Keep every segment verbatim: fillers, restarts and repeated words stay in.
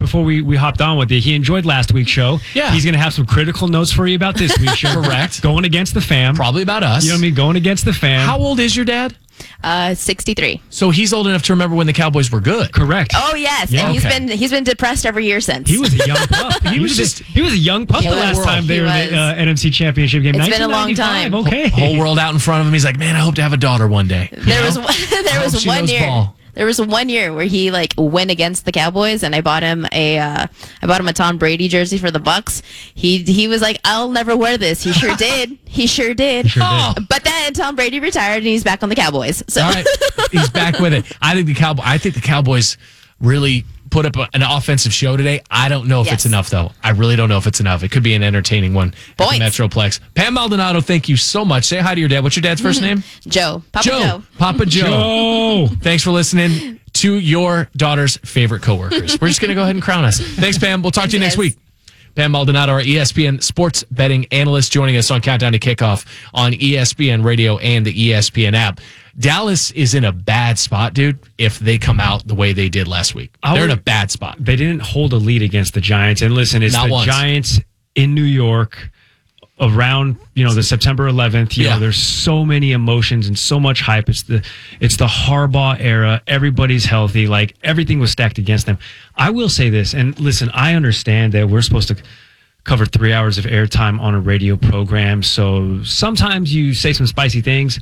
before we, we hopped on with you. He enjoyed last week's show. Yeah. He's going to have some critical notes for you about this week's show. Correct. Going against the fam. Probably about us. You know what I mean? Going against the fam. How old is your dad? Uh, sixty-three. So he's old enough to remember when the Cowboys were good. Correct. Oh yes, Yeah, and he's okay. been he's been depressed every year since. He was a young pup. He, He was was just just- he was a young pup He the last was. time they He were in was. the uh, N F C Championship game. It's been a long nineteen ninety-five. time. Okay. Whole world out in front of him. He's like, man, I hope to have a daughter one day. You There know? was one, there I was hope she one knows year. ball. There was one year where he like went against the Cowboys, and I bought him a uh, I bought him a Tom Brady jersey for the Bucks. He he was like, I'll never wear this. He sure did. He sure did. Sure did. Oh. But then Tom Brady retired, and he's back on the Cowboys. So All right, he's back with it. I think the Cowboy. I think the Cowboys really put up a, an offensive show today. I don't know if Yes. it's enough, though. I really don't know if it's enough. It could be an entertaining one at the Points. Metroplex. Pam Maldonado, thank you so much. Say hi to your dad. What's your dad's first name? Joe, Papa Joe. Joe. Papa Joe. Oh, Thanks for listening to your daughter's favorite coworkers. We're just going to go ahead and crown us. Thanks, Pam. We'll talk to you next Yes. week. Pam Maldonado, our E S P N sports betting analyst, joining us on Countdown to Kickoff on E S P N Radio and the E S P N app. Dallas is in a bad spot, dude, if they come out the way they did last week. I They're in a would- bad spot. they didn't hold a lead against the Giants. And listen, it's Not the once. Giants in New York around, you know, the September eleventh. You Yeah. know, there's so many emotions and so much hype. It's the it's the Harbaugh era. Everybody's healthy. Like everything was stacked against them. I will say this, and listen, I understand that we're supposed to cover three hours of airtime on a radio program. So sometimes you say some spicy things.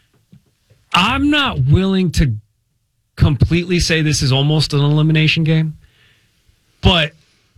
I'm not willing to completely say this is almost an elimination game, but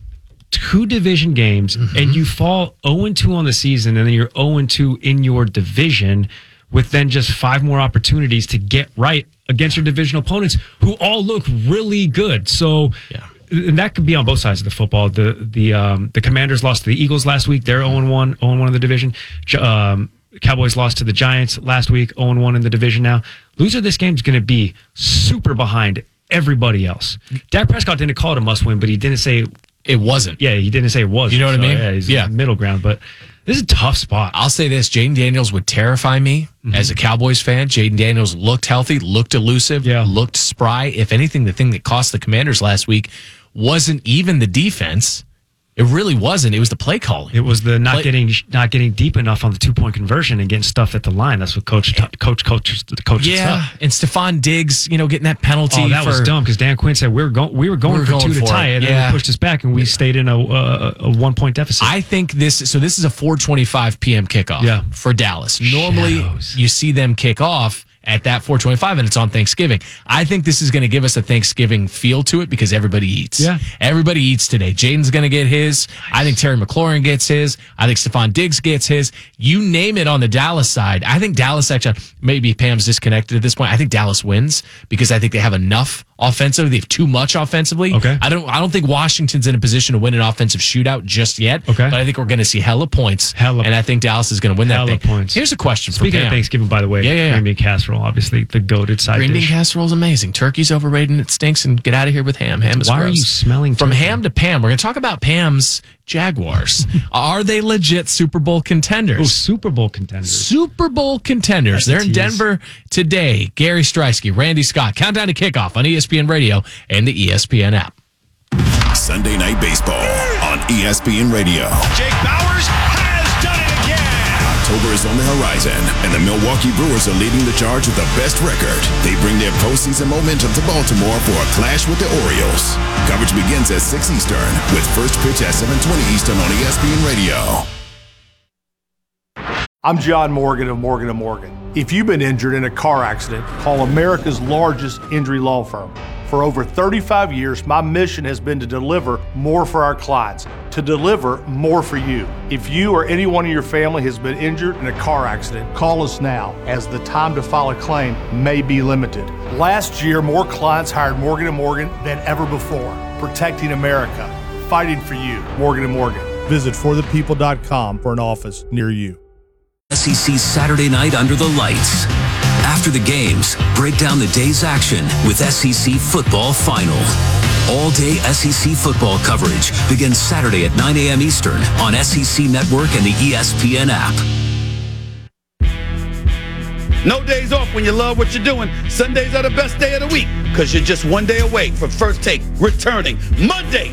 two division games Mm-hmm. and you fall oh and two on the season, and then you're oh and two in your division with then just five more opportunities to get right against your divisional opponents who all look really good. So Yeah. and that could be on both sides of the football. The the um, the Commanders lost to the Eagles last week. They're oh and one, oh and one in the division. Gi- Um, Cowboys lost to the Giants last week, oh and one in the division now. Loser of this game is going to be super behind everybody else. Dak Prescott didn't call it a must-win, but he didn't say, It wasn't. yeah, he didn't say it was. You know what I mean? Yeah, he's Yeah. in the middle ground, but this is a tough spot. I'll say this, Jaden Daniels would terrify me Mm-hmm. as a Cowboys fan. Jaden Daniels looked healthy, looked elusive, Yeah. looked spry. If anything, the thing that cost the Commanders last week wasn't even the defense. It really wasn't. It was the play calling. It was the not Play- getting not getting deep enough on the two point conversion and getting stuffed at the line. That's what coach coach coach the coach. Yeah, and Stephon Diggs, you know, getting that penalty. Oh, that for, was dumb because Dan Quinn said we were going we were going We were for going two to for tie it. it, and Yeah. then they pushed us back, and we stayed in a a, a one point deficit. I think this. So this is a four twenty-five p.m. kickoff. Yeah. For Dallas. Normally, Shadows. you see them kick off at that four twenty-five, and it's on Thanksgiving. I think this is going to give us a Thanksgiving feel to it because everybody eats. Yeah. Everybody eats today. Jaden's going to get his. I think Terry McLaurin gets his. I think Stephon Diggs gets his. You name it on the Dallas side. I think Dallas actually, maybe Pam's disconnected at this point. I think Dallas wins because I think they have enough offensively. They have too much offensively. Okay. I don't I don't think Washington's in a position to win an offensive shootout just yet. Okay. But I think we're going to see hella points. Hella- and I think Dallas is going to win that Hella thing. points. Here's a question Speaking for of Pam. Thanksgiving, by the way, Yeah, yeah, yeah. green bean casserole, obviously the goated side Green bean dish. casserole is amazing. Turkey's overrated and it stinks. And get out of here with ham. Ham is Why are gross. you smelling From turkey? ham to Pam? We're going to talk about Pam's Jaguars. Are they legit Super Bowl contenders? Oh, Super Bowl contenders. Super Bowl contenders. They're in Tease. Denver today. Gary Streisky, Randy Scott. Countdown to kickoff on E S P N Radio and the E S P N app. Sunday Night Baseball on E S P N Radio. Jake Bowers has done it again. October is on the horizon, and the Milwaukee Brewers are leading the charge with the best record. They bring their postseason momentum to Baltimore for a clash with the Orioles. Coverage begins at six Eastern, with first pitch at seven twenty Eastern on E S P N Radio. I'm John Morgan of Morgan and Morgan. If you've been injured in a car accident, call America's largest injury law firm. For over thirty-five years, my mission has been to deliver more for our clients, to deliver more for you. If you or anyone in your family has been injured in a car accident, call us now, as the time to file a claim may be limited. Last year, more clients hired Morgan and Morgan than ever before, protecting America, fighting for you. Morgan and Morgan. Visit for the people dot com for an office near you. S E C Saturday night under the lights. After the games, break down the day's action with S E C Football Final. All-day S E C football coverage begins Saturday at nine a.m. Eastern on S E C Network and the E S P N app. No days off when you love what you're doing. Sundays are the best day of the week because you're just one day away from First Take returning Monday